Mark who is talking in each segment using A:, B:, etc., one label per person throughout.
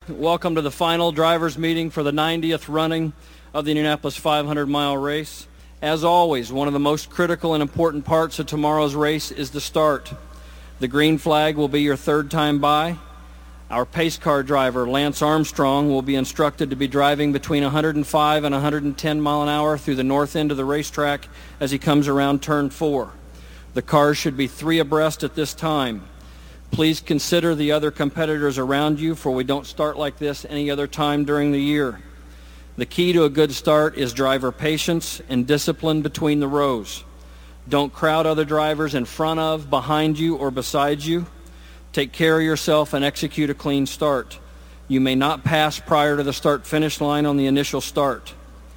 A: Welcome to the final drivers meeting for the 90th running of the Indianapolis 500-mile race. As always, one of the most critical and important parts of tomorrow's race is the start. The green flag will be your third time by. Our pace car driver, Lance Armstrong, will be instructed to be driving between 105 and 110 mile an hour through the north end of the racetrack as he comes around turn 4. The cars should be 3 abreast at this time. Please consider the other competitors around you, for we don't start like this any other time during the year. The key to a good start is driver patience and discipline between the rows. Don't crowd other drivers in front of, behind you, or beside you. Take care of yourself and execute a clean start. You may not pass prior to the start-finish line on the initial start.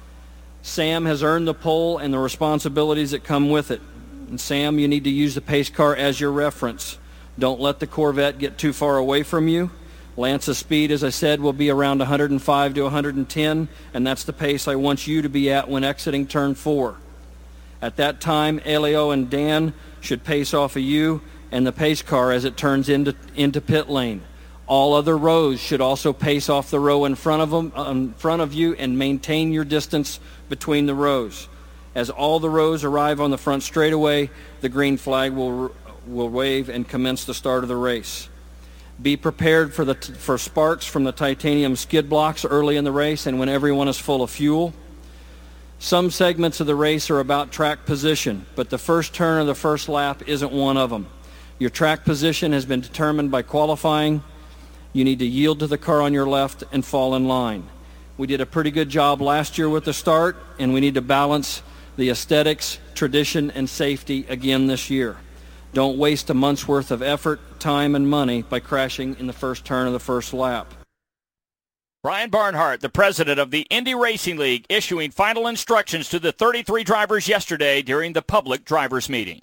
A: Sam has earned the pole and the responsibilities that come with it. And Sam, you need to use the pace car as your reference. Don't let the Corvette get too far away from you. Lance's speed, as I said, will be around 105 to 110, and that's the pace I want you to be at when exiting turn 4. At that time, Elio and Dan should pace off of you and the pace car as it turns into pit lane. All other rows should also pace off the row in front of you and maintain your distance between the rows. As all the rows arrive on the front straightaway, the green flag will wave and commence the start of the race. Be prepared for sparks from the titanium skid blocks early in the race and when everyone is full of fuel. Some segments of the race are about track position, but the first turn of the first lap isn't one of them. Your track position has been determined by qualifying. You need to yield to the car on your left and fall in line. We did a pretty good job last year with the start, and we need to balance the aesthetics, tradition, and safety again this year. Don't waste a month's worth of effort, time, and money by crashing in the first turn of the first lap.
B: Brian Barnhart, the president of the Indy Racing League, issuing final instructions to the 33 drivers yesterday during the public drivers meeting.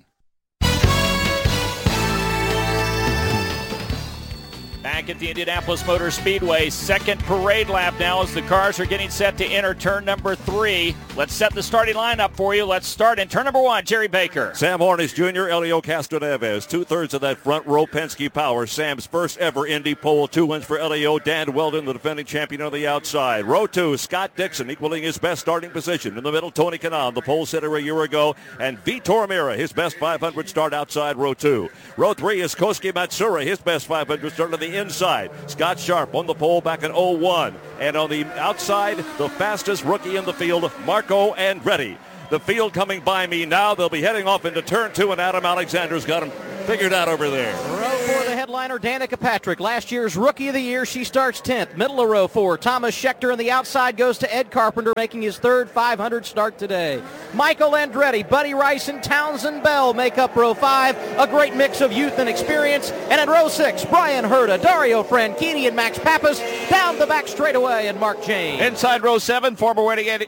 B: Back at the Indianapolis Motor Speedway, second parade lap now as the cars are getting set to enter turn number 3. Let's set the starting lineup for you. Let's start in turn number 1, Jerry Baker.
C: Sam Hornish Jr., Elio Castroneves, 2/3 of that front row Penske power. Sam's first ever Indy pole, 2 wins for Elio. Dan Weldon, the defending champion on the outside. Row 2, Scott Dixon, equaling his best starting position. In the middle, Tony Kanaan, the pole sitter a year ago. And Vitor Meira, his best 500 start outside row 2. Row 3 is Kosuke Matsura, his best 500 start on the inside. Scott Sharp on the pole back in 01. And on the outside, the fastest rookie in the field, Marco Andretti. The field coming by me now. They'll be heading off into turn 2, and Adam Alexander's got him figured out over there.
D: Row 4, the headliner, Danica Patrick. Last year's Rookie of the Year. She starts 10th. Middle of row 4, Thomas Schechter, and the outside goes to Ed Carpenter, making his third 500 start today. Michael Andretti, Buddy Rice, and Townsend Bell make up row 5. A great mix of youth and experience. And in row 6, Brian Herta, Dario Franchitti, and Max Pappas. Down the back straightaway, and Mark James.
E: Inside row 7, former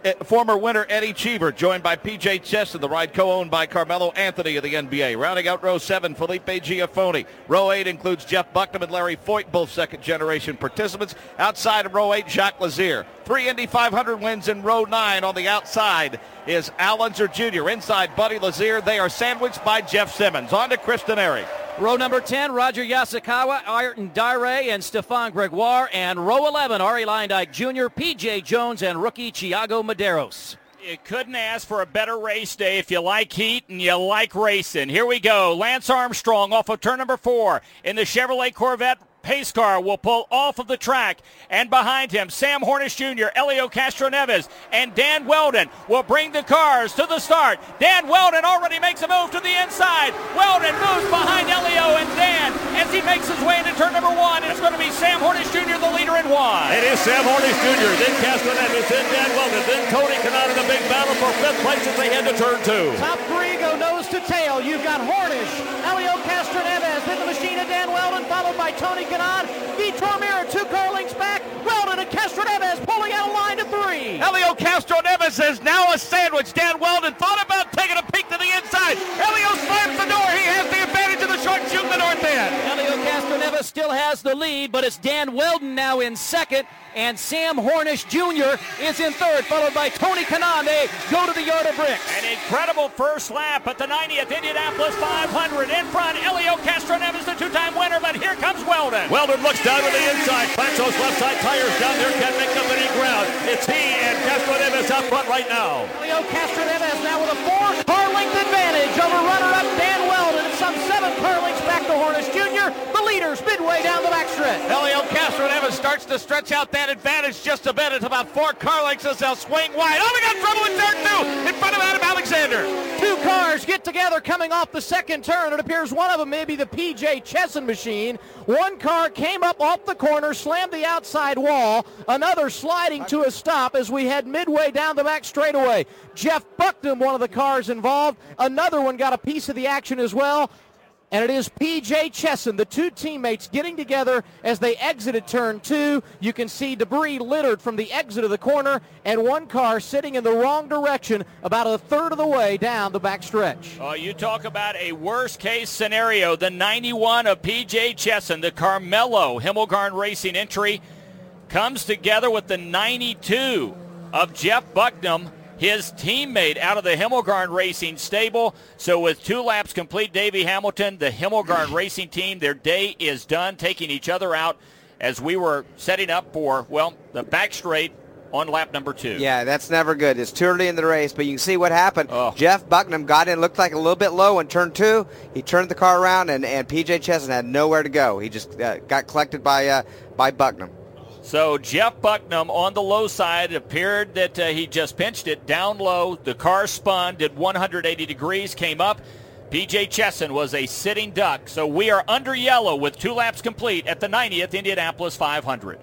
E: winner Eddie Cheever, joined by P.J. Cheston, the ride co-owned by Carmelo Anthony of the NBA. Rounding out row 7, Felipe Giafone. Row 8 includes Jeff Bucknam and Larry Foyt, both second-generation participants. Outside of row 8, Jacques Lazier. 3 Indy 500 wins in row 9. On the outside is Al Unser Jr. Inside, Buddy Lazier. They are sandwiched by Jeff Simmons. On to Kristen Eric.
D: Row number 10, Roger Yasukawa, Ayrton Dare, and Stefan Gregoire. And row 11, Ari Leindyke Jr., P.J. Jones, and rookie Thiago Medeiros.
B: You couldn't ask for a better race day if you like heat and you like racing. Here we go. Lance Armstrong off of turn number 4 in the Chevrolet Corvette pace car will pull off of the track, and behind him, Sam Hornish Jr., Elio Castroneves, and Dan Weldon will bring the cars to the start. Dan Weldon already makes a move to the inside. Weldon moves behind Elio and Dan as he makes his way into turn number 1. It's going to be Sam Hornish Jr., the leader in 1.
C: It is Sam Hornish Jr., then Castroneves, then Dan Weldon, then Tony Kanaan in a big battle for 5th place as they head to turn 2.
D: Top 3 go nose to tail. You've got Hornish, Elio Castroneves, then the machine of Dan Weldon, followed by Tony Kanaan. Vitor Meira 2 car lengths back. Weldon and Castroneves pulling out a line to 3.
E: Elio Castroneves is now a sandwich. Dan Weldon thought about taking a peek to the inside. Elio slams the door. He has the advantage of the short shoot in the north end.
D: Elio Castroneves still has the lead, but it's Dan Weldon now in second. and Sam Hornish Jr. is in third, followed by Tony Kanaan. They go to the yard of bricks.
B: An incredible first lap at the 90th Indianapolis 500. In front, Elio Castroneves, the two-time winner, but here comes Weldon.
C: Weldon looks down to the inside. Plancho's left side tires down there. Can't make up any ground. It's he and Castroneves out front right now.
D: Elio Castroneves now with a 4-car length advantage over runner-up Dan Weldon. It's some 7 car lengths back to Hornish Jr. The leaders midway down the backstretch.
E: Elio Castroneves starts to stretch out that advantage just a bit. It's about 4 car lengths as they'll swing wide. Oh, we got trouble in turn 2 in front of Adam Alexander.
D: 2 cars get together coming off the second turn. It appears one of them may be the P.J. Chesson machine. One car came up off the corner, slammed the outside wall. Another sliding to a stop as we head midway down the back straightaway. Jeff Bucknam, one of the cars involved. Another one got a piece of the action as well. And it is P.J. Chesson, the 2 teammates getting together as they exited turn 2. You can see debris littered from the exit of the corner and one car sitting in the wrong direction about a third of the way down the back stretch.
B: Oh, you talk about a worst-case scenario. The 91 of P.J. Chesson, the Carmelo Himmelgarn Racing entry, comes together with the 92 of Jeff Bucknam, his teammate out of the Himmelgarn Racing stable. So with 2 laps complete, Davey Hamilton, the Himmelgarn Racing team, their day is done, taking each other out as we were setting up for, well, the back straight on lap number 2.
F: Yeah, that's never good. It's too early in the race, but you can see what happened.
B: Oh.
F: Jeff Bucknam got in, looked like a little bit low in turn 2. He turned the car around, and P.J. Chesson had nowhere to go. He just got collected by Bucknam.
B: So Jeff Bucknam on the low side, appeared that he just pinched it down low. The car spun, did 180 degrees, came up. P.J. Chesson was a sitting duck. So we are under yellow with 2 laps complete at the 90th Indianapolis 500.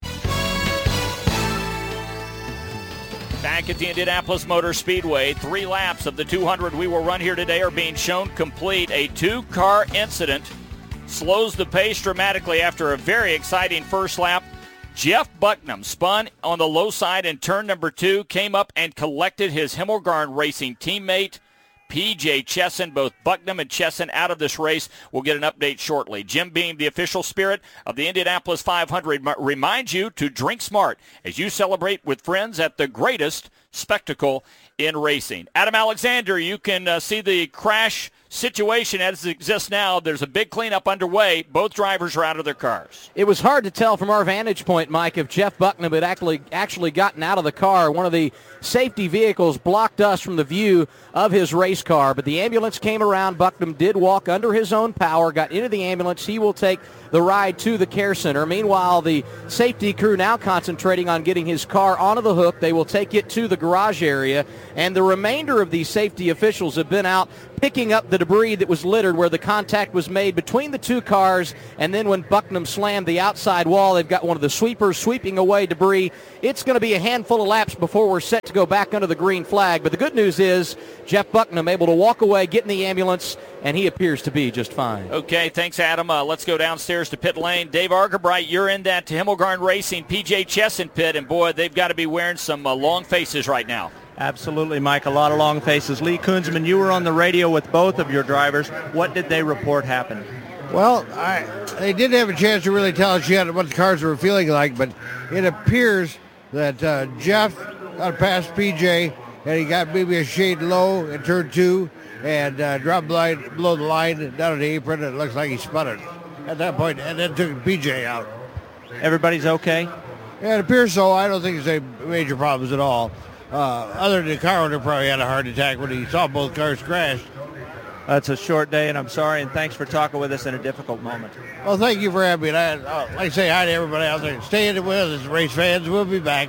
B: Back at the Indianapolis Motor Speedway, 3 laps of the 200 we will run here today are being shown complete. A 2-car incident slows the pace dramatically after a very exciting first lap. Jeff Bucknam spun on the low side in turn number 2, came up and collected his Himmelgarn Racing teammate, P.J. Chesson. Both Bucknam and Chesson out of this race. We'll get an update shortly. Jim Beam, the official spirit of the Indianapolis 500, reminds you to drink smart as you celebrate with friends at the greatest spectacle in racing. Adam Alexander, you can see the crash situation as it exists now. There's a big cleanup underway. Both drivers are out of their cars.
D: It was hard to tell from our vantage point, Mike, if Jeff Bucknam had actually gotten out of the car. One of the safety vehicles blocked us from the view of his race car, but the ambulance came around. Bucknam did walk under his own power, got into the ambulance. He will take the ride to the care center. Meanwhile, the safety crew now concentrating on getting his car onto the hook. They will take it to the garage area, and the remainder of these safety officials have been out picking up the debris that was littered where the contact was made between the 2 cars, and then when Bucknam slammed the outside wall, they've got one of the sweepers sweeping away debris. It's going to be a handful of laps before we're set to go back under the green flag, but the good news is Jeff Bucknam able to walk away, get in the ambulance, and he appears to be just fine.
B: Okay, thanks, Adam. Let's go downstairs to pit lane. Dave Argabright, you're in that Himmelgarn Racing P.J. Chesson pit, and boy, they've got to be wearing some long faces right now.
G: Absolutely, Mike. A lot of long faces. Lee Kunzman, you were on the radio with both of your drivers. What did they report happened?
H: Well, they didn't have a chance to really tell us yet what the cars were feeling like, but it appears that Jeff got past PJ, and he got maybe a shade low in turn 2 and dropped below the line down to the apron, and it looks like he spun it at that point, and then took PJ out.
G: Everybody's okay?
H: Yeah, it appears so. I don't think there's any major problems at all. Other than the car owner probably had a heart attack when he saw both cars crash.
G: It's a short day, and I'm sorry, and thanks for talking with us in a difficult moment.
H: Well, thank you for having me. And I'd like to say hi to everybody out there. Stay in it with us, race fans. We'll be back.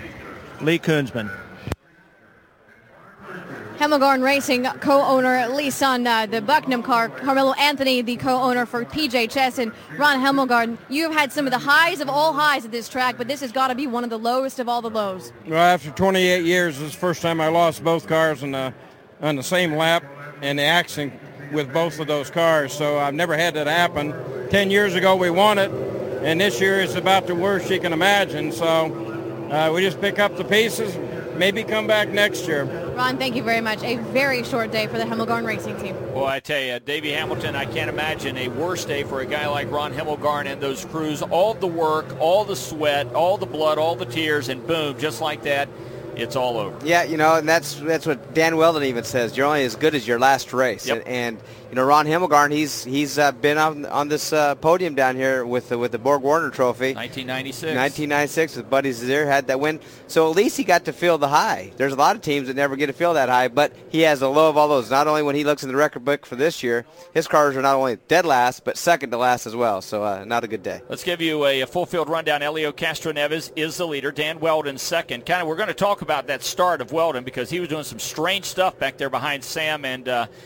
G: Lee Kunzman.
I: Himmelgarn Racing co-owner Lee Sun, the Bucknam car, Carmelo Anthony, the co-owner for P.J. Chesson, Ron Himmelgarn. You've had some of the highs of all highs at this track, but this has got to be one of the lowest of all the lows.
J: Well, after 28 years, this is the first time I lost both cars on the same lap and the accident with both of those cars, so I've never had that happen. 10 years ago we won it, and this year it's about the worst you can imagine, so we just pick up the pieces, maybe come back next year.
I: Ron, thank you very much. A very short day for the Hemmelgarn Racing Team.
B: Well, I tell you, Davey Hamilton, I can't imagine a worse day for a guy like Ron Hemmelgarn and those crews. All the work, all the sweat, all the blood, all the tears, and boom, just like that, it's all over.
F: Yeah, and that's what Dan Weldon even says. You're only as good as your last race.
B: Yep.
F: And Ron Hemmelgarn, he's been on this podium down here with the Borg Warner Trophy.
B: 1996
F: with Buddy Lazier, had that win. So at least he got to feel the high. There's a lot of teams that never get to feel that high, but he has the low of all those. Not only when he looks in the record book for this year, his cars are not only dead last, but second to last as well. So not a good day.
B: Let's give you a full field rundown. Elio Castroneves is the leader. Dan Weldon second. We're going to talk about that start of Weldon because he was doing some strange stuff back there behind Sam and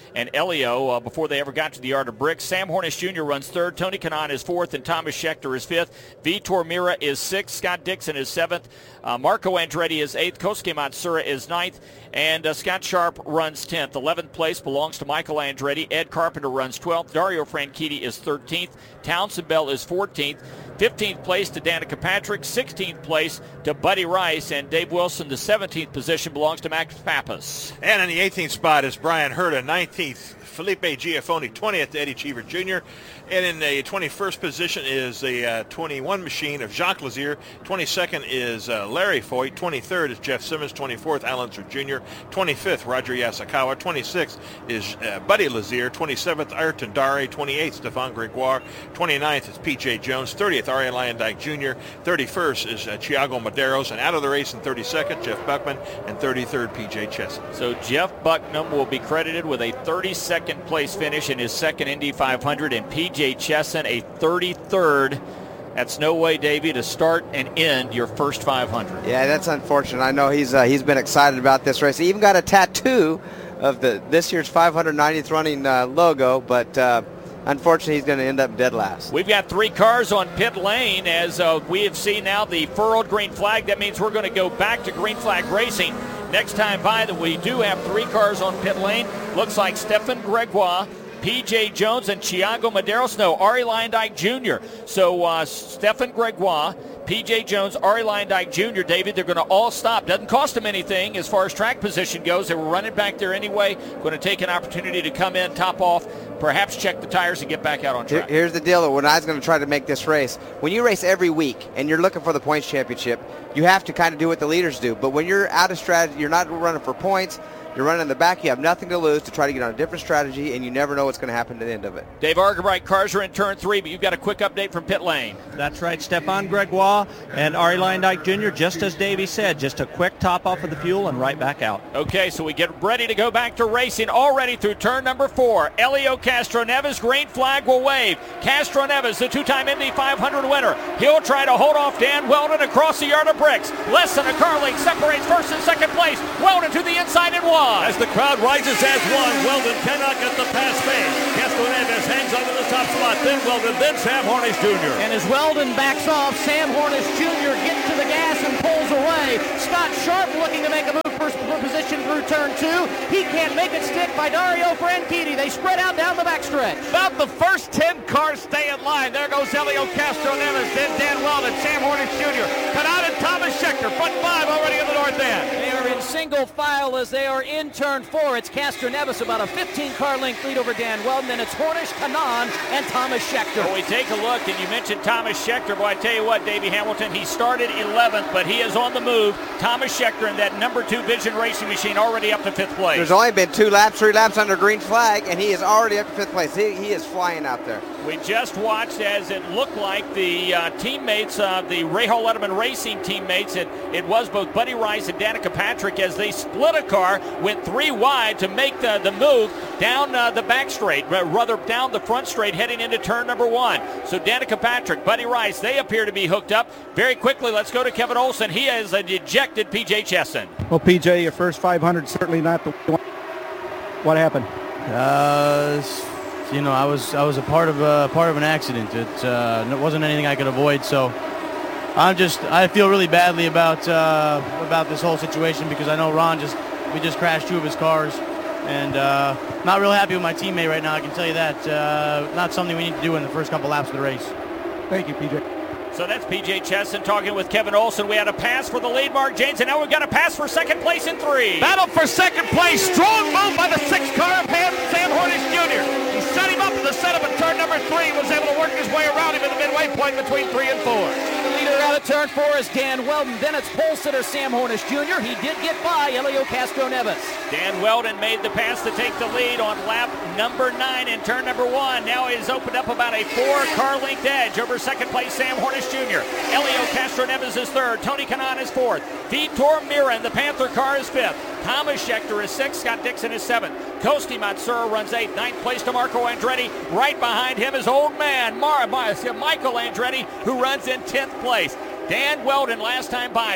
B: Elio before they ever got to the yard of bricks. Sam Hornish Jr. runs third. Tony Kanaan is fourth, and Thomas Schechter is fifth. Vitor Mira is sixth. Scott Dixon is seventh. Marco Andretti is eighth. Kosuke Matsura is ninth. And Scott Sharp runs 10th. 11th place belongs to Michael Andretti. Ed Carpenter runs 12th. Dario Franchitti is 13th. Townsend Bell is 14th. 15th place to Danica Patrick. 16th place to Buddy Rice. And Dave Wilson, the 17th position, belongs to Max Pappas.
K: And in the 18th spot is Brian Herta. 19th, Felipe Giafoni. 20th, Eddie Cheever Jr. And in the 21st position is the 21 machine of Jacques Lazier. 22nd is Larry Foyt. 23rd is Jeff Simmons. 24th, Alan Sir Jr. 25th, Roger Yasukawa. 26th is Buddy Lazier. 27th, Ayrton Dare. 28th, Stefan Gregoire. 29th is P.J. Jones. 30th, Ari Lyondike Jr. 31st is Thiago Medeiros. And out of the race in 32nd, Jeff Buckman. And 33rd, P.J. Chesson.
B: So Jeff Bucknam will be credited with a 32nd place finish in his second Indy 500, and P.J. Chesson a 33rd. That's no way, Davey, to start and end your first 500.
F: Yeah, that's unfortunate. I know he's been excited about this race. He even got a tattoo of this year's 590th running logo, but unfortunately he's going to end up dead last.
B: We've got three cars on pit lane as we have seen now the furrowed green flag. That means we're going to go back to green flag racing. Next time by that we do have three cars on pit lane. Looks like Stefan Gregoire, P.J. Jones, and Thiago Medeiros. No, Ari Lyondike Jr. So Stefan Gregoire, P.J. Jones, Ari Lyondike Jr., David, they're going to all stop. Doesn't cost them anything as far as track position goes. They were running back there anyway. Going to take an opportunity to come in, top off, perhaps check the tires and get back out on track.
F: Here's the deal. When I was going to try to make this race, when you race every week and you're looking for the points championship, you have to kind of do what the leaders do. But when you're out of strategy, you're not running for points, you're running in the back, you have nothing to lose to try to get on a different strategy, and you never know what's going to happen at the end of it.
B: Dave Argabright, cars are in turn 3, but you've got a quick update from pit lane.
G: That's right, Stefan Gregoire and Ari Lyondike Jr., just as Davey said, just a quick top off of the fuel and right back out.
B: Okay, so we get ready to go back to racing already through turn number 4. Elio Castroneves, green flag will wave. Castroneves, the two-time Indy 500 winner. He'll try to hold off Dan Weldon across the yard of bricks. Less than a car length separates first and second place. Weldon to the inside and one.
C: As the crowd rises as one, Weldon cannot get the pass made. Castroneves hangs onto the top spot, then Weldon, then Sam Hornish Jr.
D: And as Weldon backs off, Sam Hornish Jr. gets to the gas and pulls away. Scott Sharp looking to make a move for position through turn 2. He can't make it stick by Dario Franchitti. They spread out down the backstretch.
E: About the first 10 cars stay in line. There goes Elio Castroneves, then Dan Weldon, Sam Hornish Jr. Kanaan and Thomas Schechter, front 5 already in the north end.
D: They are in single file as they are in turn 4. It's Castroneves, about a 15-car length lead over Dan Weldon. Then it's Hornish, Kanaan, and Thomas Schechter.
B: Well, we take a look, and you mentioned Thomas Schechter. Boy, I tell you what, Davey Hamilton, he started 11th, but he is on the move. Thomas Schechter in that number 2 Vision Racing machine already up to 5th place.
F: There's only been 3 laps under green flag, and he is already up to 5th place. He is flying out there.
B: We just watched as it looked like the teammates, the Rahal Letterman Racing teammates, it was both Buddy Rice and Danica Patrick as they split a car, went 3 wide to make the move down the back straight, rather down the front straight heading into turn number 1. So Danica Patrick, Buddy Rice, they appear to be hooked up. Very quickly, let's go to Kevin Olson. He has a dejected P.J. Chesson.
L: Well, P.J., your first 500, certainly not the one. What happened?
M: I was a part of an accident. It wasn't anything I could avoid. So I feel really badly about this whole situation because I know we just crashed 2 of his cars, and not real happy with my teammate right now. I can tell you that. Not something we need to do in the first couple laps of the race.
L: Thank you, PJ.
B: So that's P.J. Chesson talking with Kevin Olson. We had a pass for the lead, Mark Janes, and now we've got a pass for second place in 3.
E: Battle for second place. Strong move by the 6th car of Sam Hornish Jr. He set him up in the setup at turn number 3. Was able to work his way around him in the midway point between 3 and 4.
D: The leader out of turn 4 is Dan Weldon. Then it's pole sitter Sam Hornish Jr. He did get by Elio Castro-Neves.
B: Dan Weldon made the pass to take the lead on lap number 9 in turn number 1. Now he's opened up about a 4-car length edge over second place Sam Hornish Jr. Elio Castro-Neves is 3rd. Tony Kanaan is 4th. Vitor Mira in the Panther car is 5th. Thomas Schechter is 6th. Scott Dixon is 7th. Kosti Matsura runs 8th. 9th place to Marco Andretti. Right behind him is old man Michael Andretti, who runs in 10th place. Dan Weldon last time by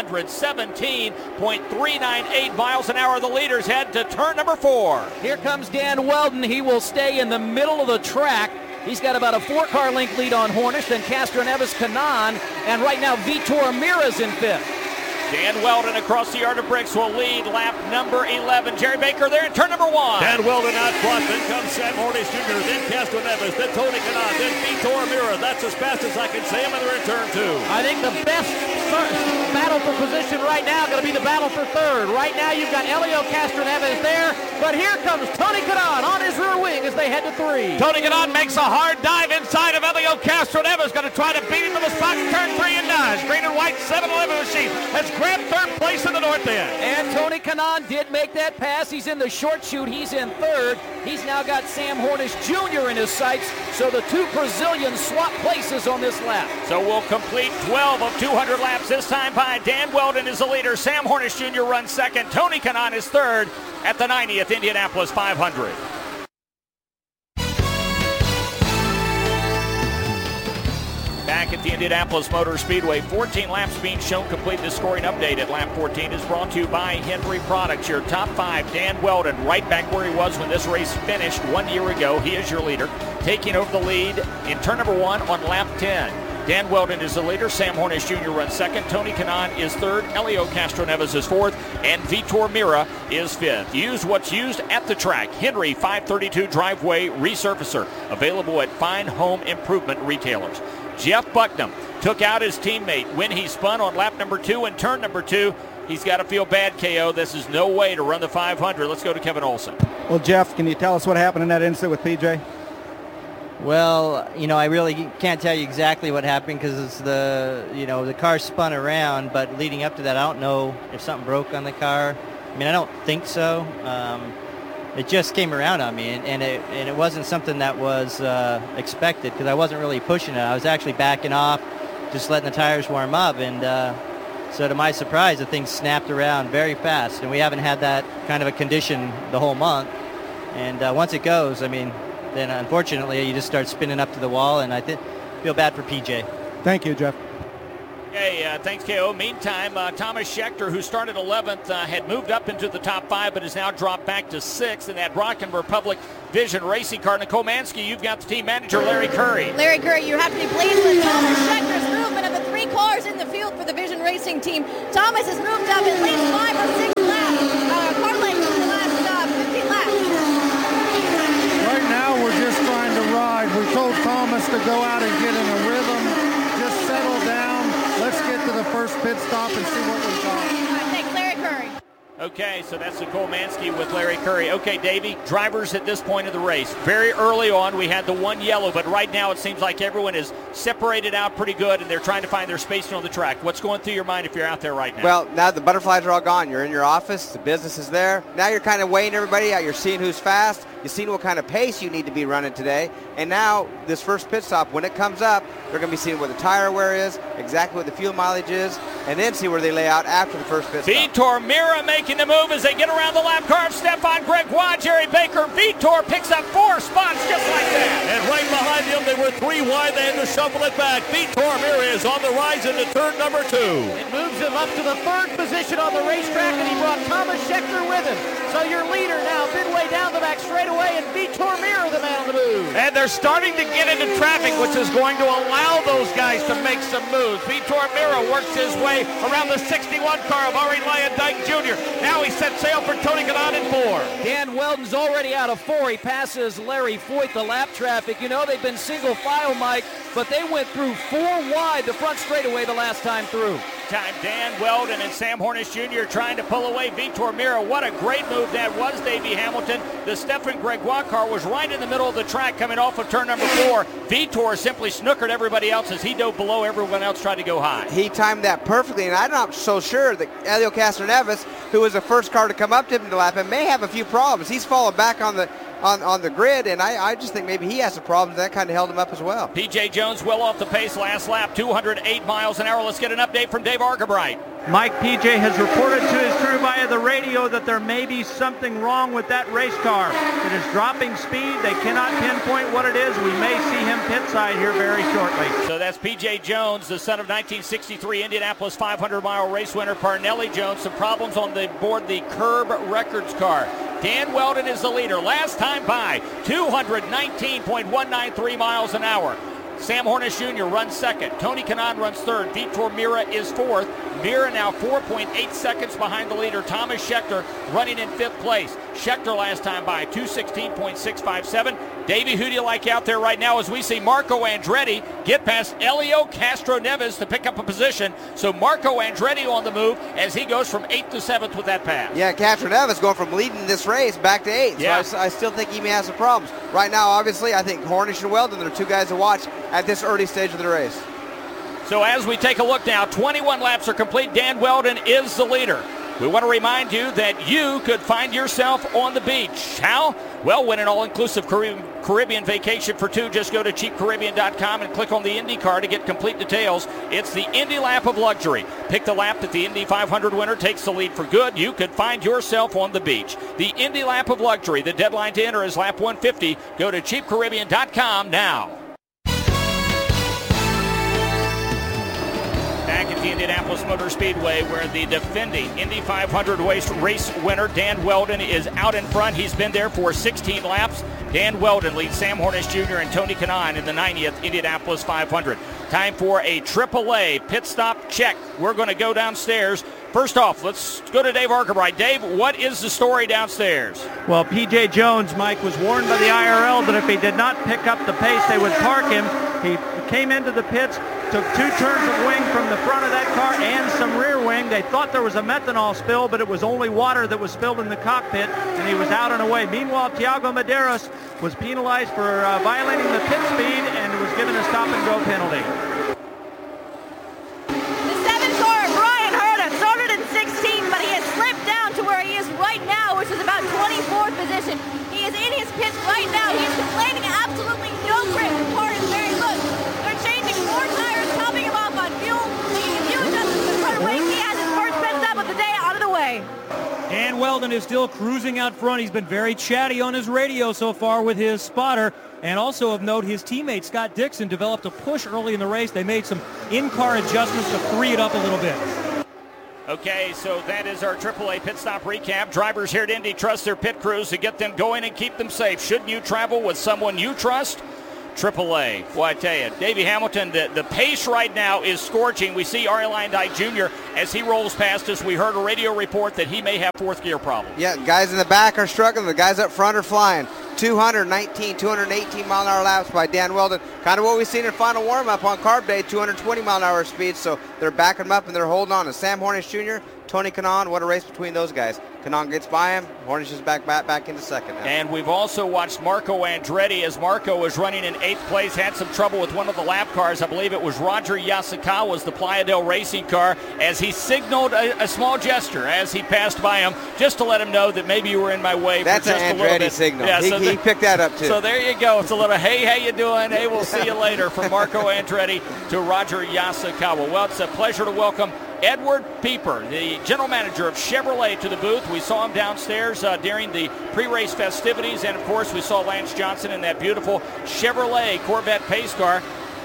B: 217.398 miles an hour. The leaders head to turn number 4.
D: Here comes Dan Weldon. He will stay in the middle of the track. He's got about a 4-car length lead on Hornish, then Castro-Neves, Kanaan, and right now Vitor Mira's in 5th.
B: Dan Weldon across the Yard of Bricks will lead lap number 11. Jerry Baker there in turn number 1.
C: Dan Weldon out front, then comes Sam Hornish Jr., then Castro-Neves, then Tony Kanaan, then Vitor Mira. That's as fast as I can say him, and they're in turn 2.
D: I think the best battle for position right now going to be the battle for 3rd. Right now you've got Elio Castro-Neves there, but here comes Tony Kanaan on his rear wing as they head to 3.
E: Tony Kanaan makes a hard dive inside of Elio Castro-Neves. Going to try to beat him to the spot in turn 3 and does. Green and white 7-Eleven machine has grabbed 3rd place in the north end.
D: And Tony Kanaan did make that pass. He's in the short chute. He's in 3rd. He's now got Sam Hornish Jr. in his sights. So the 2 Brazilians swap places on this lap.
B: So we'll complete 12 of 200 laps this time by Dan Weldon is the leader. Sam Hornish Jr. runs 2nd. Tony Kanaan is 3rd at the 90th Indianapolis 500. Back at the Indianapolis Motor Speedway, 14 laps being shown complete. The scoring update at lap 14 is brought to you by Henry Products. Your top 5, Dan Weldon, right back where he was when this race finished 1 year ago. He is your leader, taking over the lead in turn number 1 on lap 10. Dan Weldon is the leader. Sam Hornish Jr. runs 2nd. Tony Kanaan is 3rd. Elio Castro-Neves is 4th. And Vitor Mira is 5th. Use what's used at the track. Henry 532 Driveway Resurfacer. Available at fine home improvement retailers. Jeff Bucknam took out his teammate when he spun on lap number 2 and turn number 2. He's got to feel bad, KO. This is no way to run the 500. Let's go to Kevin Olson.
L: Well, Jeff, can you tell us what happened in that incident with PJ?
N: Well, I really can't tell you exactly what happened because the car spun around, but leading up to that, I don't know if something broke on the car. I mean, I don't think so. It just came around on me, and it wasn't something that was expected because I wasn't really pushing it. I was actually backing off, just letting the tires warm up, and so to my surprise, the thing snapped around very fast, and we haven't had that kind of a condition the whole month. And once it goes, I mean, then unfortunately you just start spinning up to the wall, and I feel bad for PJ.
L: Thank you, Jeff.
B: Hey, thanks, KO. Meantime, Thomas Schechter, who started 11th, had moved up into the top 5, but has now dropped back to 6th in that Rocken Republic Vision racing car. Nicole Mansky, you've got the team manager, Larry Curry.
I: Larry Curry, you have to be pleased with Thomas Schechter's movement of the 3 cars in the field for the Vision Racing team. Thomas has moved up at least 5 or 6 laps, car lengths in the last 15 laps.
O: Right now, we're just trying to ride. We told Thomas to go out and get in a rhythm, just settle down. Let's get to the first pit stop and see what we got.
I: Thanks, Larry Curry.
B: Okay, so that's Nicole Mansky with Larry Curry. Okay, Davey, drivers at this point of the race. Very early on, we had the 1 yellow, but right now it seems like everyone is separated out pretty good, and they're trying to find their spacing on the track. What's going through your mind if you're out there right now?
F: Well, now the butterflies are all gone. You're in your office. The business is there. Now you're kind of weighing everybody out. You're seeing who's fast. You've seen what kind of pace you need to be running today. And now this first pit stop, when it comes up, they're going to be seeing where the tire wear is, exactly what the fuel mileage is, and then see where they lay out after the first pit stop.
B: Vitor Mira making the move as they get around the lap car of Stefan Gregoire, Jerry Baker. Vitor picks up 4 spots just like that.
C: And right behind him, they were 3 wide. They had to shuffle it back. Vitor Mira is on the rise into turn number 2.
D: It moves him up to the 3rd position on the racetrack, and he brought Thomas Schechter with him. So your leader now midway down the back straightaway, and Vitor Mira, the man on the move.
E: And they're starting to get into traffic, which is going to allow those guys tries to make some moves. Vitor Mira works his way around the 61 car of Ari Lyondike Jr. Now he sets sail for Tony Kanaan in 4.
D: Dan Weldon's already out of 4. He passes Larry Foyt, the lap traffic. You know they've been single file, Mike, but they went through 4 wide the front straightaway the last time through.
B: Time Dan Weldon and Sam Hornish Jr. trying to pull away Vitor Mira. What a great move that was, Davey Hamilton. The Stefan Gregoire car was right in the middle of the track coming off of turn number 4. Vitor simply snookered everybody else as he dove below. Everyone else tried to go high.
F: He timed that perfectly, and I'm not so sure that Helio Castroneves, who was the first car to come up to him to lap him, may have a few problems. He's fallen back on the grid, and I just think maybe he has some problems. That kind of held him up as well.
B: P.J. Jones well off the pace last lap, 208 miles an hour. Let's get an update from Dave Argabright.
G: Mike, P.J. has reported to his crew via the radio that there may be something wrong with that race car. It is dropping speed. They cannot pinpoint what it is. We may see him pit side here very shortly.
B: So that's P.J. Jones, the son of 1963 Indianapolis 500-mile race winner Parnelli Jones. Some problems on the board the Curb Records car. Dan Weldon is the leader. Last time by 219.193 miles an hour. Sam Hornish Jr. runs second. Tony Kanaan runs third. Vitor Mira is fourth. Mira now 4.8 seconds behind the leader, Thomas Scheckter, running in 5th place. Scheckter last time by 216.657. Davey, who do you like out there right now as we see Marco Andretti get past Helio Castroneves to pick up a position? So Marco Andretti on the move as he goes from 8th to 7th with that pass.
F: Yeah, Castroneves going from leading this race back to 8th.
B: Yeah.
F: So I still think he may have some problems. Right now, obviously, I think Hornish and Weldon are 2 guys to watch at this early stage of the race.
B: So as we take a look now, 21 laps are complete. Dan Weldon is the leader. We want to remind you that you could find yourself on the beach. How? Well, win an all-inclusive Caribbean vacation for 2. Just go to cheapcaribbean.com and click on the Indy car to get complete details. It's the Indy Lap of Luxury. Pick the lap that the Indy 500 winner takes the lead for good. You could find yourself on the beach. The Indy Lap of Luxury. The deadline to enter is lap 150. Go to cheapcaribbean.com now. Back at the Indianapolis Motor Speedway, where the defending Indy 500 race winner Dan Weldon is out in front. He's been there for 16 laps. Dan Weldon leads Sam Hornish Jr. and Tony Kanaan in the 90th Indianapolis 500. Time for a AAA pit stop check. We're going to go downstairs. First off, let's go to Dave Argabright. Dave, what is the story downstairs?
G: Well, P.J. Jones, Mike, was warned by the IRL that if he did not pick up the pace, they would park him. He came into the pits, took 2 turns of wing from the front of that car and some rear wing. They thought there was a methanol spill, but it was only water that was spilled in the cockpit, and he was out and away. Meanwhile, Tiago Medeiros was penalized for violating the pit speed and was given a stop-and-go penalty.
I: The 7th car, Brian Herta, started in 16, but he has slipped down to where he is right now, which is about 24th position. He is in his pits right now. He is complaining absolutely no grip. The car is very loose. They're changing 4 tires, topping him off on fuel. Making a few adjustments to the front wing. He has his first pit stop of the day out of the way.
P: Dan Weldon is still cruising out front. He's been very chatty on his radio so far with his spotter. And also of note, his teammate Scott Dixon developed a push early in the race. They made some in-car adjustments to free it up a little bit.
B: Okay, so that is our AAA pit stop recap. Drivers here at Indy trust their pit crews to get them going and keep them safe. Shouldn't you travel with someone you trust? AAA. Well, I tell you, Davey Hamilton, the pace right now is scorching. We see Ari Lyondike Jr. as he rolls past us. We heard a radio report that he may have 4th gear problems.
F: Yeah, guys in the back are struggling. The guys up front are flying. 218 mile an hour laps by Dan Weldon. Kind of what we've seen in final warm-up on Carb Day, 220 mile an hour speed. So they're backing him up and they're holding on to Sam Hornish Jr., Tony Kanaan. What a race between those guys. Kanaan gets by him. Hornish is back into second now.
B: And we've also watched Marco Andretti as Marco was running in 8th place, had some trouble with one of the lap cars. I believe it was Roger Yasukawa's, the Playa del Racing car, as he signaled a small gesture as he passed by him, just to let him know that maybe you were in my way.
F: That's
B: for just
F: an
B: a little
F: Andretti
B: bit.
F: signal.
B: Yeah,
F: he picked that up too.
B: So there you go. It's a little, hey, how you doing? Hey, we'll see you later from Marco Andretti to Roger Yasukawa. Well, it's a pleasure to welcome Edward Pieper, the general manager of Chevrolet, to the booth. We saw him downstairs during the pre-race festivities, and of course we saw Lance Johnson in that beautiful Chevrolet Corvette pace car.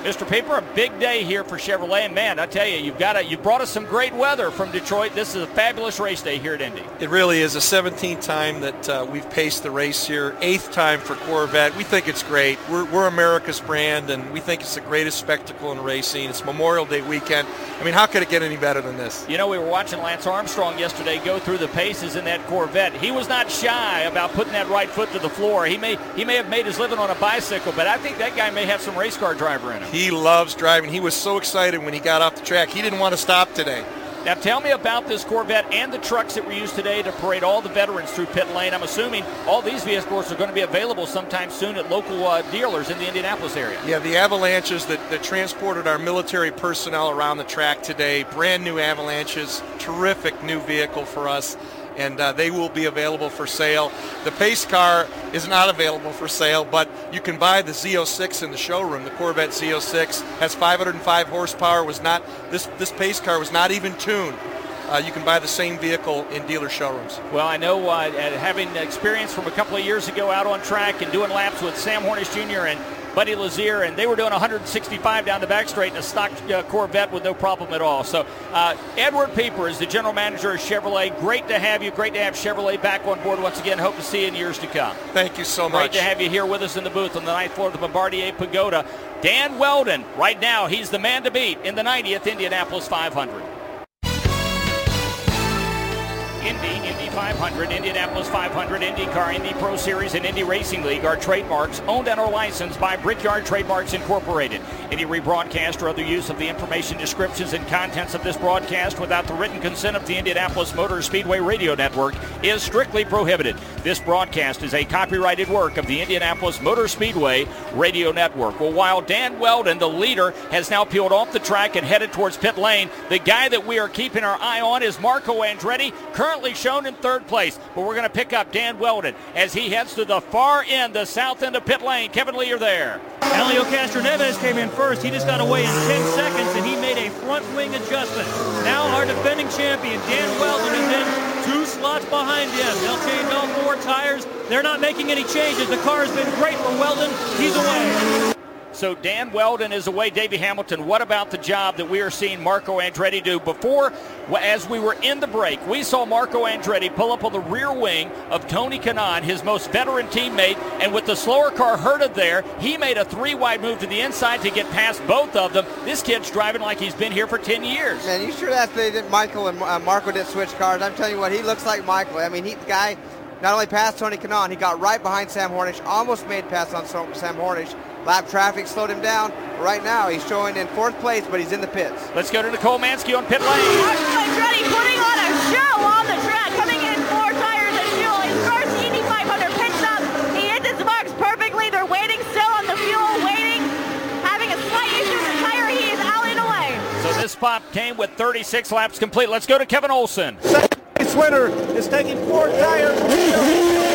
B: Mr. Pieper, a big day here for Chevrolet, and man, I tell you, you brought us some great weather from Detroit. This is a fabulous race day here at Indy.
Q: It really is. The 17th time that we've paced the race here, 8th time for Corvette. We think it's great. We're America's brand, and we think it's the greatest spectacle in racing. It's Memorial Day weekend. I mean, how could it get any better than this?
B: You know, we were watching Lance Armstrong yesterday go through the paces in that Corvette. He was not shy about putting that right foot to the floor. He may have made his living on a bicycle, but I think that guy may have some race car driver in him.
Q: He loves driving. He was so excited when he got off the track. He didn't want to stop today.
B: Now tell me about this Corvette and the trucks that were used today to parade all the veterans through pit lane. I'm assuming all these vehicles are going to be available sometime soon at local dealers in the Indianapolis area.
Q: Yeah, the Avalanches that transported our military personnel around the track today, brand new Avalanches, terrific new vehicle for us. And they will be available for sale. The pace car is not available for sale, but you can buy the Z06 in the showroom. The Corvette Z06 has 505 horsepower. This pace car was not even tuned. You can buy the same vehicle in dealer showrooms.
B: Well, I know having experience from a couple of years ago out on track and doing laps with Sam Hornish Jr. and Buddy Lazier, and they were doing 165 down the back straight in a stock Corvette with no problem at all. So Edward Pieper is the general manager of Chevrolet. Great to have you. Great to have Chevrolet back on board once again. Hope to see you in years to come.
Q: Thank you so much.
B: Great to have you here with us in the booth on the 9th floor of the Bombardier Pagoda. Dan Weldon, right now, he's the man to beat in the 90th Indianapolis 500. Indy 500, Indianapolis 500, IndyCar, Indy Pro Series, and Indy Racing League are trademarks owned and are licensed by Brickyard Trademarks Incorporated. Any rebroadcast or other use of the information, descriptions, and contents of this broadcast without the written consent of the Indianapolis Motor Speedway Radio Network is strictly prohibited. This broadcast is a copyrighted work of the Indianapolis Motor Speedway Radio Network. Well, while Dan Weldon, the leader, has now peeled off the track and headed towards pit lane, the guy that we are keeping our eye on is Marco Andretti, currently shown in third place. But we're going to pick up Dan Weldon as he heads to the far end, the south end of pit lane. Kevin Lee, you're there.
P: Elio Castroneves came in first. He just got away in 10 seconds, and he made a front wing adjustment. Now our defending champion, Dan Weldon, is in 2 slots behind him. They'll change all 4 tires. They're not making any changes. The car has been great for Weldon. He's away.
B: So Dan Weldon is away. Davey Hamilton, what about the job that we are seeing Marco Andretti do? Before, as we were in the break, we saw Marco Andretti pull up on the rear wing of Tony Kanaan, his most veteran teammate, and with the slower car herded there, he made a 3-wide move to the inside to get past both of them. This kid's driving like he's been here for 10 years.
F: Man, you sure that Michael and Marco didn't switch cars? I'm telling you what, he looks like Michael. I mean, the guy not only passed Tony Kanaan, he got right behind Sam Hornish, almost made pass on Sam Hornish. Lap traffic slowed him down. Right now, he's showing in 4th place, but he's in the pits.
B: Let's go to Nicole Mansky on pit lane.
R: Marco Andretti putting on a show on the track, coming in 4 tires of fuel. His first Indy 500 pit stop. He hits his marks perfectly. They're waiting still on the fuel, waiting, having a slight issue with the tire. He is out and away.
B: So this spot came with 36 laps complete. Let's go to Kevin Olson.
S: Second winner is taking 4 tires.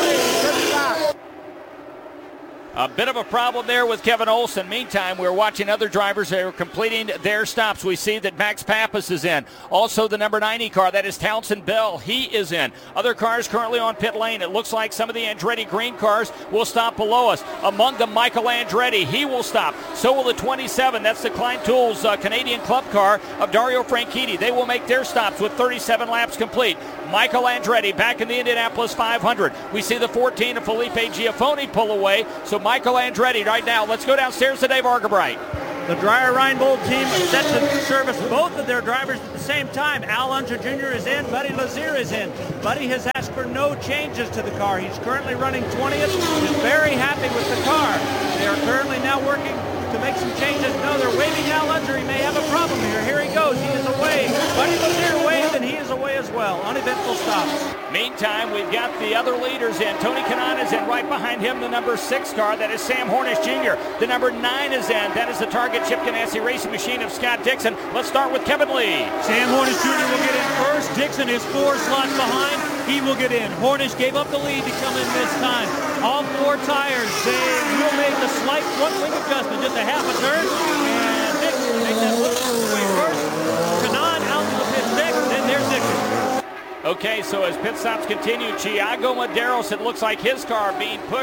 B: A bit of a problem there with Kevin Olson. Meantime, we're watching other drivers that are completing their stops. We see that Max Pappas is in. Also, the number 90 car, that is Townsend Bell. He is in. Other cars currently on pit lane. It looks like some of the Andretti green cars will stop below us. Among them, Michael Andretti. He will stop. So will the 27. That's the Klein Tools Canadian Club car of Dario Franchitti. They will make their stops with 37 laps complete. Michael Andretti back in the Indianapolis 500. We see the 14 of Felipe Giafoni pull away. So Michael Andretti right now. Let's go downstairs to Dave Argabright.
G: The Dreyer Reinbold team set to service both of their drivers at the same time. Al Unser Jr. is in. Buddy Lazier is in. Buddy has asked for no changes to the car. He's currently running 20th. He's very happy with the car. They are currently now working to make some changes. No, they're waving Al Unser. He may have a problem here. Here he goes. He is away. Buddy Lazier waved, and he is away as well. Uneventful stops.
B: Meantime, we've got the other leaders in. Tony Kanaan is in. Right behind him, the number 6 car. That is Sam Hornish Jr. The number 9 is in. That is the Target Chip Ganassi Racing Machine of Scott Dixon. Let's start with Kevin Lee.
P: Sam Hornish Jr. will get in first. Dixon is 4 slots behind. He will get in. Hornish gave up the lead to come in this time. All 4 tires, they will make the slight front wing adjustment, just a half a turn. And Dixon makes that look away first. Kanaan out to the pit next. Then there's Dixon.
B: Okay, so as pit stops continue, Thiago Medeiros, it looks like his car being pushed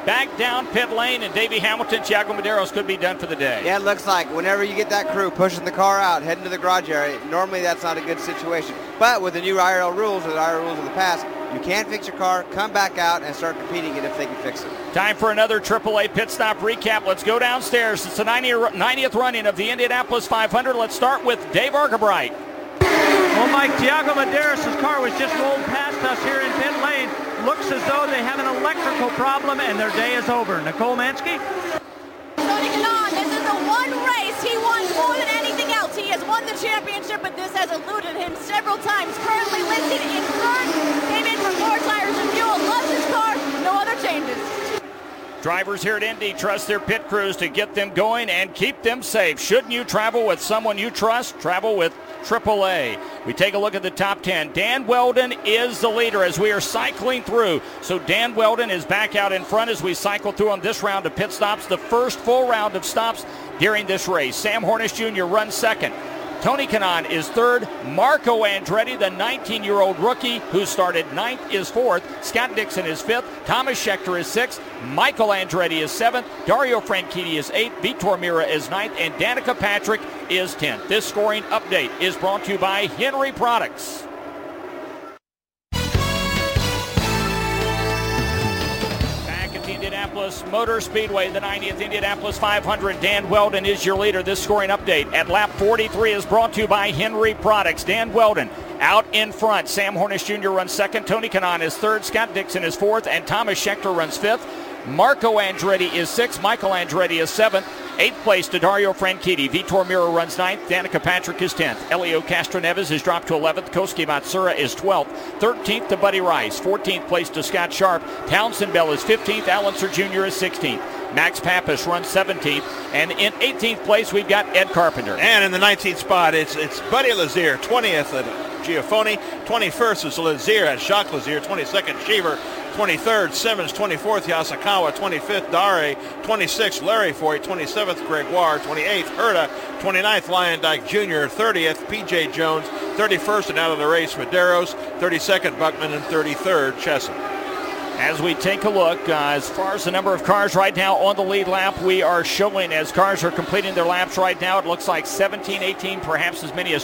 B: back down pit lane, and Davey Hamilton, Thiago Medeiros could be done for the day.
F: Yeah, it looks like whenever you get that crew pushing the car out, heading to the garage area, normally that's not a good situation. But with the new IRL rules, or the IRL rules of the past, you can fix your car, come back out, and start competing if they can fix it.
B: Time for another AAA pit stop recap. Let's go downstairs. It's the 90th running of the Indianapolis 500. Let's start with Dave Argabright.
G: Well, Mike, Thiago Medeiros' car was just rolled past us here in pit lane. Looks as though they have an electrical problem and their day is over. Nicole Mansky?
R: Tony Kanaan, this is the one race he won more than anything else. He has won the championship, but this has eluded him several times. Currently listed in third, came in for 4 tires and fuel, loves his car, no other changes.
B: Drivers here at Indy trust their pit crews to get them going and keep them safe. Shouldn't you travel with someone you trust? Travel with AAA. We take a look at the top 10. Dan Weldon is the leader as we are cycling through. So Dan Weldon is back out in front as we cycle through on this round of pit stops, the first full round of stops during this race. Sam Hornish Jr. runs second. Tony Kanaan is third. Marco Andretti, the 19-year-old rookie who started ninth, is fourth. Scott Dixon is fifth. Thomas Scheckter is sixth. Michael Andretti is seventh. Dario Franchitti is eighth. Vitor Mira is ninth. And Danica Patrick is 10th. This scoring update is brought to you by Henry Products. Indianapolis Motor Speedway, the 90th Indianapolis 500. Dan Weldon is your leader. This scoring update at lap 43 is brought to you by Henry Products. Dan Weldon out in front. Sam Hornish Jr. runs second. Tony Kanaan is third. Scott Dixon is fourth. And Thomas Scheckter runs fifth. Marco Andretti is sixth. Michael Andretti is seventh. Eighth place to Dario Franchitti. Vitor Mira runs ninth. Danica Patrick is 10th. Elio Castroneves has dropped to 11th. Koski Matsura is 12th. 13th to Buddy Rice. 14th place to Scott Sharp. Townsend Bell is 15th. Allenser Jr. is 16th. Max Pappas runs 17th. And in 18th place, we've got Ed Carpenter.
K: And in the 19th spot, it's Buddy Lazier, 20th at Giafoni. 21st is Lazier at Jacques Lazier. 22nd, Cheever. 23rd, Simmons. 24th, Yasukawa. 25th, Dare. 26th, Larry Foy. 27th, Gregoire. 28th, Herta. 29th, Lion Dyke Jr. 30th, P.J. Jones. 31st and out of the race, Medeiros. 32nd, Buckman. And 33rd, Chesson.
B: As we take a look, as far as the number of cars right now on the lead lap, we are showing as cars are completing their laps right now, it looks like 17, 18, perhaps as many as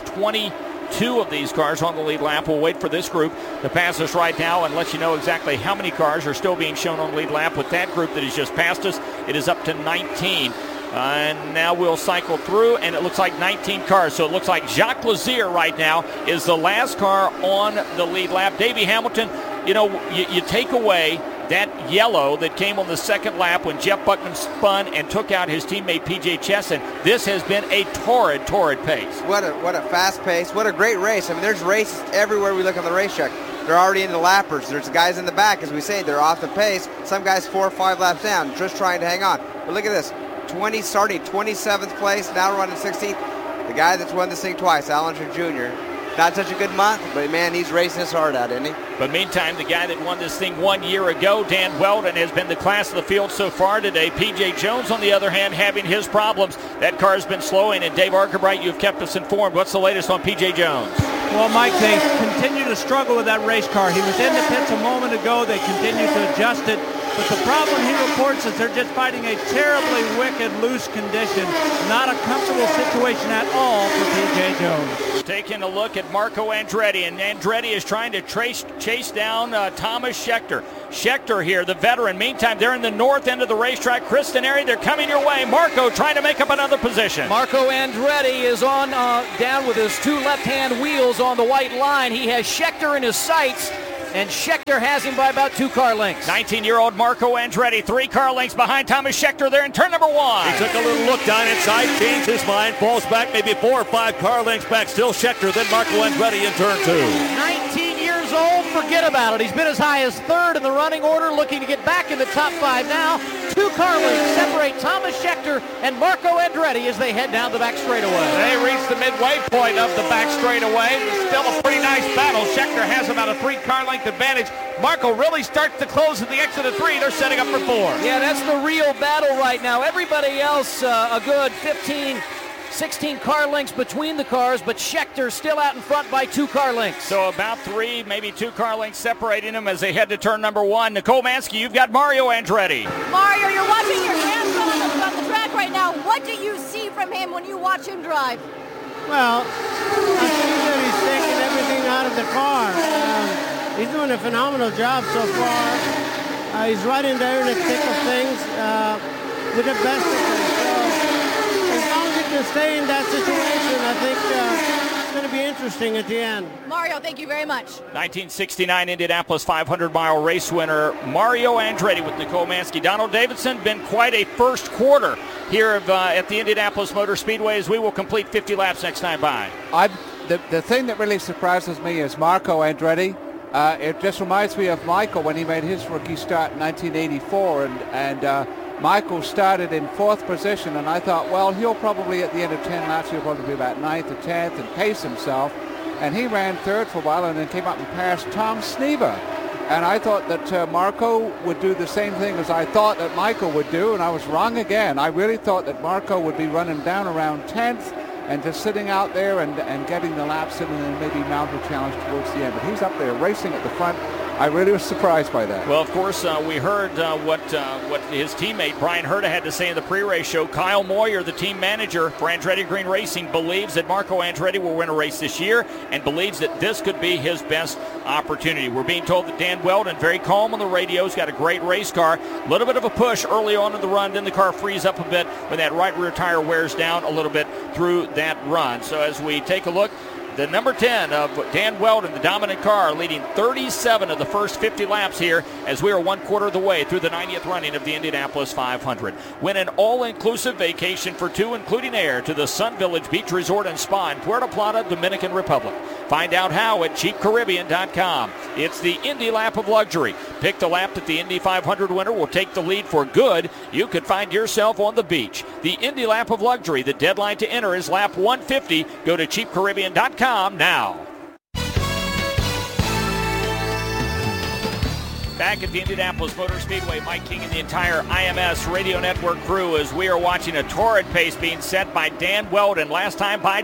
B: 22 of these cars on the lead lap. We'll wait for this group to pass us right now and let you know exactly how many cars are still being shown on the lead lap. With that group that has just passed us, it is up to 19. And now we'll cycle through, and it looks like 19 cars. So it looks like Jacques Lazier right now is the last car on the lead lap. Davey Hamilton, you know, you take away that yellow that came on the second lap when Jeff Buckman spun and took out his teammate P.J. Chesson. This has been a torrid pace.
F: What a fast pace. What a great race. I mean, there's races everywhere we look on the racetrack. They're already in the lappers. There's guys in the back, as we say, they're off the pace. Some guys 4 or 5 laps down, just trying to hang on. But look at this. Starting 27th place, now running 16th. The guy that's won this thing twice, Allenser Jr. Not such a good month, but man, he's racing his heart out, isn't he?
B: But meantime, the guy that won this thing 1 year ago, Dan Weldon, has been the class of the field so far today. P.J. Jones, on the other hand, having his problems. That car has been slowing, and Dave Argabright, you've kept us informed. What's the latest on P.J. Jones?
P: Well, Mike, they continue to struggle with that race car. He was in the pits a moment ago. They continue to adjust it. But the problem he reports is they're just fighting a terribly wicked, loose condition. Not a comfortable situation at all for P.J. Jones.
B: Taking a look at Marco Andretti, and Andretti is trying to chase down Thomas Scheckter. Scheckter here, the veteran. Meantime, they're in the north end of the racetrack. Cristaneri, they're coming your way. Marco trying to make up another position.
D: Marco Andretti is on down with his 2 left-hand wheels on the white line. He has Scheckter in his sights, and Scheckter has him by about 2 car lengths.
B: 19-year-old Marco Andretti, 3 car lengths behind Thomas Scheckter there in turn number 1.
C: He took a little look down inside, changed his mind, falls back maybe 4 or 5 car lengths back. Still Scheckter, then Marco Andretti in turn 2.
D: 19 years old, forget about it. He's been as high as 3rd in the running order, looking to get back in the top 5 now. 2 car lengths separate Thomas Scheckter and Marco Andretti as they head down the back straightaway.
E: They reach the midway point of the back straightaway. Still a pretty nice battle. Scheckter has about a 3 car length advantage. Marco really starts to close at the exit of 3. They're setting up for 4.
D: Yeah, that's the real battle right now. Everybody else a good 15 16 car lengths between the cars, but Scheckter still out in front by 2 car lengths.
B: So about 3, maybe 2 car lengths separating them as they head to turn number 1. Nicole Mansky, you've got Mario Andretti.
I: Mario, you're watching your grandson on the track right now. What do you see from him when you watch him drive?
T: Well, I think that he's taking everything out of the car. He's doing a phenomenal job so far. He's right in there in the thick of things with the best of them. So as long as he can stay in that situation, I think it's going to be interesting at the end.
I: Mario, thank you very much.
B: 1969 Indianapolis 500-mile race winner Mario Andretti with Nicole Mansky. Donald Davidson, been quite a first quarter here at the Indianapolis Motor Speedway as we will complete 50 laps next time by.
U: The thing that really surprises me is Marco Andretti. It just reminds me of Michael when he made his rookie start in 1984, and Michael started in 4th position, and I thought, well, he'll probably at the end of 10 laps, he'll probably be about 9th or 10th and pace himself. And he ran 3rd for a while and then came up and passed Tom Snever. And I thought that Marco would do the same thing as I thought that Michael would do, and I was wrong again. I really thought that Marco would be running down around 10th and just sitting out there and getting the laps in and then maybe mount a challenge towards the end. But he's up there racing at the front. I really was surprised by that.
B: Well, of course, we heard what his teammate Brian Herta had to say in the pre-race show. Kyle Moyer, the team manager for Andretti Green Racing, believes that Marco Andretti will win a race this year and believes that this could be his best opportunity. We're being told that Dan Weldon, very calm on the radio, has got a great race car. A little bit of a push early on in the run, then the car frees up a bit when that right rear tire wears down a little bit through that run. So as we take a look, the number 10 of Dan Weldon, the dominant car, leading 37 of the first 50 laps here as we are 1/4 of the way through the 90th running of the Indianapolis 500. Win an all-inclusive vacation for 2, including air, to the Sun Village Beach Resort and Spa in Puerto Plata, Dominican Republic. Find out how at cheapcaribbean.com. It's the Indy Lap of Luxury. Pick the lap that the Indy 500 winner will take the lead for good. You could find yourself on the beach. The Indy Lap of Luxury. The deadline to enter is lap 150. Go to cheapcaribbean.com now. Back at the Indianapolis Motor Speedway, Mike King and the entire IMS Radio Network crew as we are watching a torrid pace being set by Dan Weldon. Last time by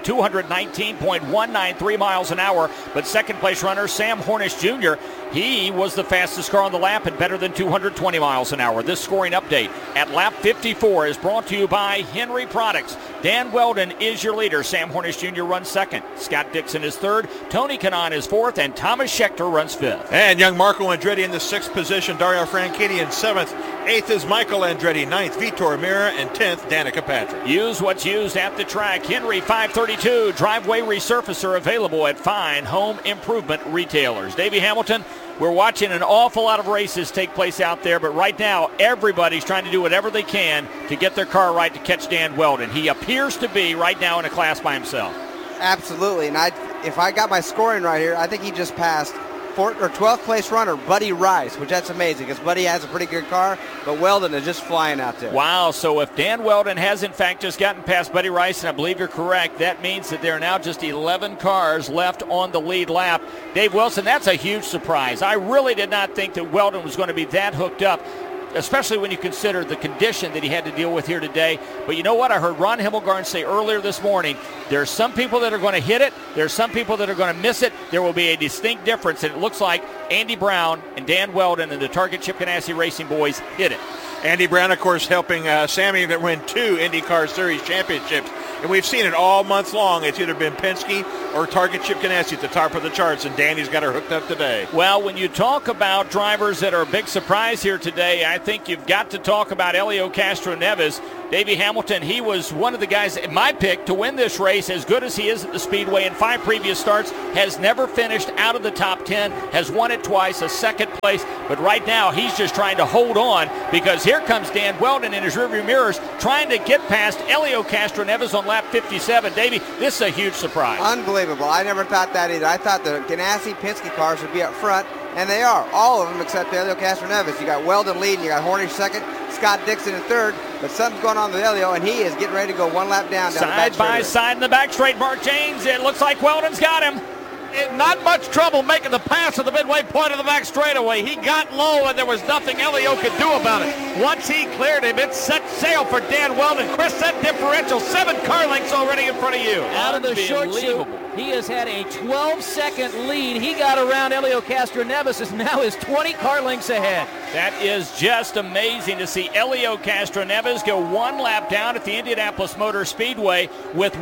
B: 219.193 miles an hour, but second place runner Sam Hornish Jr., he was the fastest car on the lap at better than 220 miles an hour. This scoring update at lap 54 is brought to you by Henry Products. Dan Weldon is your leader. Sam Hornish Jr. runs second. Scott Dixon is third. Tony Kanaan is fourth. And Thomas Scheckter runs fifth.
K: And young Marco Andretti in the 6th position. Dario Franchitti in 7th. 8th is Michael Andretti. 9th, Vitor Meira. And 10th, Danica Patrick.
B: Use what's used at the track. Henry 532 driveway resurfacer available at fine home improvement retailers. Davey Hamilton, we're watching an awful lot of races take place out there, but right now everybody's trying to do whatever they can to get their car right to catch Dan Weldon. He appears to be right now in a class by himself.
F: Absolutely, and if I got my scoring right here, I think he just passed 12th place runner Buddy Rice, which that's amazing because Buddy has a pretty good car, but Weldon is just flying out there.
B: Wow, so if Dan Weldon has in fact just gotten past Buddy Rice, and I believe you're correct, that means that there are now just 11 cars left on the lead lap. Dave Wilson, that's a huge surprise. I really did not think that Weldon was going to be that hooked up, especially when you consider the condition that he had to deal with here today. But you know what? I heard Ron Himmelgarn say earlier this morning, there are some people that are going to hit it. There are some people that are going to miss it. There will be a distinct difference, and it looks like Andy Brown and Dan Weldon and the Target Chip Ganassi Racing boys hit it.
K: Andy Brown, of course, helping Sammy that win 2 IndyCar Series championships. And we've seen it all month long. It's either been Penske or Target Chip Ganassi at the top of the charts, and Danny's got her hooked up today.
B: Well, when you talk about drivers that are a big surprise here today, I think you've got to talk about Helio Castroneves. Davey Hamilton, he was one of the guys, my pick to win this race, as good as he is at the Speedway in 5 previous starts, has never finished out of the top 10, has won it twice, a second place, but right now he's just trying to hold on because here comes Dan Weldon in his rearview mirrors trying to get past Helio Castroneves on lap 57. Davey, this is a huge surprise.
F: Unbelievable. I never thought that either. I thought the Ganassi Penske cars would be up front, and they are. All of them except Helio Castroneves. You got Weldon leading, you got Hornish second, Scott Dixon in third, but something's going on with Helio, and he is getting ready to go one lap down the back
B: straight. Side by side in the back straight, Mark James. It looks like Weldon's got him.
E: Not much trouble making the pass at the midway point of the back straightaway. He got low, and there was nothing Helio could do about it. Once he cleared him, it's set sail for Dan Weldon. Chris, that differential, 7 car lengths already in front of you.
D: Out of the short chute, he has had a 12-second lead. He got around Helio Castroneves, is now is 20 car lengths ahead.
B: That is just amazing to see Helio Castroneves go 1 lap down at the Indianapolis Motor Speedway with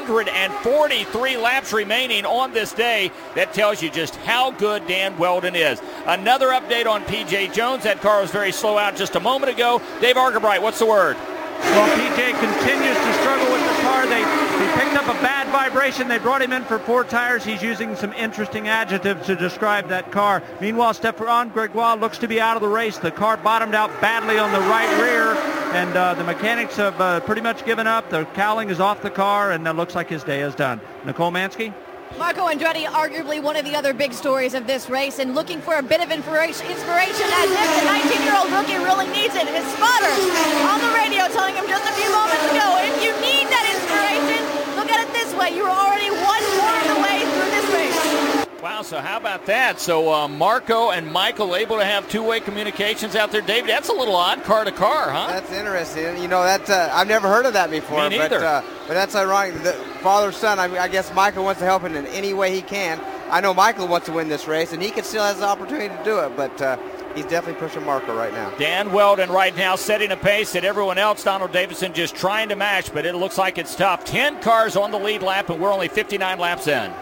B: 143 laps remaining on this day. That tells you just how good Dan Weldon is. Another update on P.J. Jones. That car was very slow out just a moment ago. Dave Argabright, what's the word?
G: Well, P.J. continues to struggle with the car. They picked up a bad vibration. They brought him in for 4 tires. He's using some interesting adjectives to describe that car. Meanwhile, Stephane Gregoire looks to be out of the race. The car bottomed out badly on the right rear, and the mechanics have pretty much given up. The cowling is off the car, and it looks like his day is done. Nicole Mansky?
I: Marco Andretti, arguably one of the other big stories of this race, and looking for a bit of inspiration as if the 19-year-old rookie really needs it. His spotter on the radio telling him just a few moments ago, if you need that inspiration, look at it this way. You are already 1 quarter of the way through this race.
B: Wow, so how about that? So Marco and Michael able to have two-way communications out there. David, that's a little odd, car to car, huh?
F: That's interesting. You know, that's I've never heard of that before.
B: Me neither.
F: But that's ironic. The father-son, I guess Michael wants to help him in any way he can. I know Michael wants to win this race, and he still has the opportunity to do it, but he's definitely pushing Marco right now.
B: Dan Weldon right now setting a pace that everyone else, Donald Davidson, just trying to match, but it looks like it's tough. 10 cars on the lead lap, and we're only 59 laps in.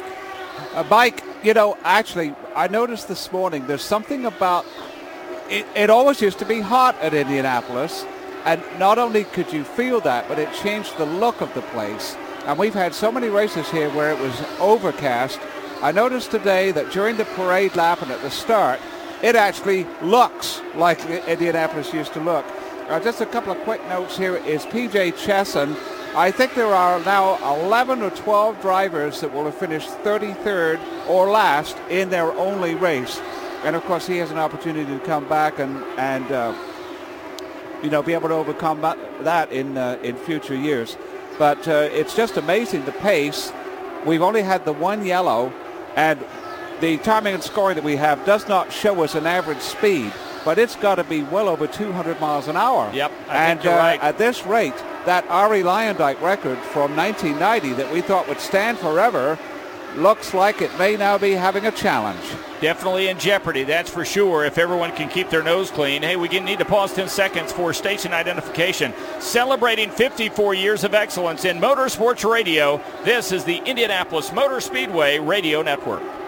U: Mike, you know, actually, I noticed this morning there's something about it. It always used to be hot at Indianapolis, and not only could you feel that, but it changed the look of the place. And we've had so many races here where it was overcast. I noticed today that during the parade lap and at the start, it actually looks like Indianapolis used to look. Just a couple of quick notes here is P.J. Chesson. I think there are now 11 or 12 drivers that will have finished 33rd or last in their only race. And, of course, he has an opportunity to come back and you know, be able to overcome that in future years. But it's just amazing, the pace. We've only had the 1 yellow, and the timing and scoring that we have does not show us an average speed, but it's got to be well over 200 miles an hour.
B: Yep, I think you're right.
U: At this rate, that Arie Luyendyk record from 1990 that we thought would stand forever looks like it may now be having a challenge.
B: Definitely in jeopardy, that's for sure, if everyone can keep their nose clean. Hey, we need to pause 10 seconds for station identification. Celebrating 54 years of excellence in motorsports radio, this is the Indianapolis Motor Speedway Radio Network.